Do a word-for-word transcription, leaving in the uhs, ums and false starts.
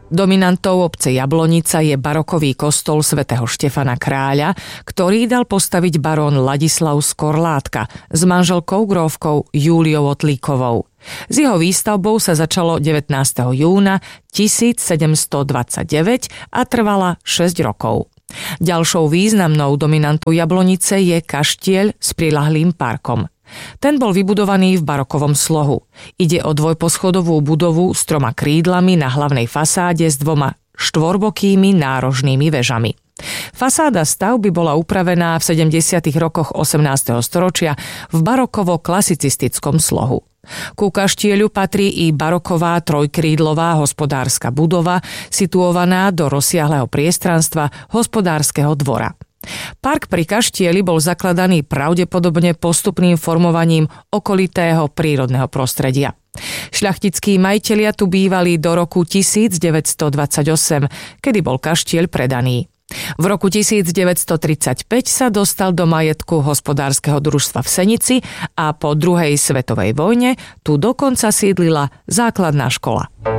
Dominantou obce Jablonica je barokový kostol svätého Štefana Kráľa, ktorý dal postaviť barón Ladislav z Korlátka s manželkou grófkou Júliou Otlíkovou. S jeho výstavbou sa začalo devätnásteho júna tisícsedemstodvadsaťdeväť a trvala šesť rokov. Ďalšou významnou dominantou Jablonice je kaštieľ s priľahlým parkom. Ten bol vybudovaný v barokovom slohu. Ide o dvojposchodovú budovu s troma krídlami na hlavnej fasáde s dvoma štvorbokými nárožnými vežami. Fasáda stavby bola upravená v sedemdesiatych rokoch osemnásteho storočia v barokovo-klasicistickom slohu. Ku kaštieľu patrí i baroková trojkrídlová hospodárska budova situovaná do rozsiahleho priestranstva hospodárskeho dvora. Park pri kaštieli bol zakladaný pravdepodobne postupným formovaním okolitého prírodného prostredia. Šľachtickí majitelia tu bývali do roku tisícdeväťstodvadsaťosem, kedy bol kaštieľ predaný. V roku tisícdeväťstotridsaťpäť sa dostal do majetku hospodárskeho družstva v Senici a po druhej svetovej vojne tu dokonca sídlila základná škola.